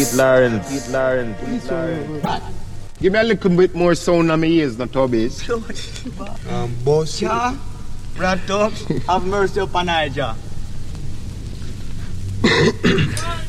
Give me a little bit more sound on my ears, not Tobies. Boss. Jah, Brad Tubbs, have mercy upon Niger.